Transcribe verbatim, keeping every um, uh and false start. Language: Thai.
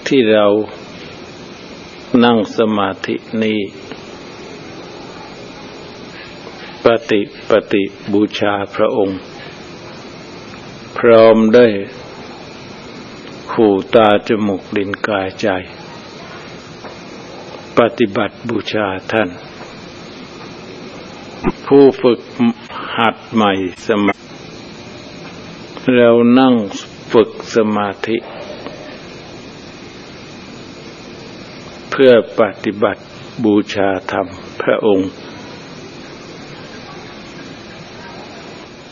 ที่เรานั่งสมาธินี้ปฏิปฏิบูชาพระองค์พร้อมด้วยหูตาจมูกลิ้นกายใจปฏิบัติบูชาท่านผู้ฝึกหัดใหม่สมาธิเรานั่งฝึกสมาธิเพื่อปฏิบัติบูชาธรรมพระองค์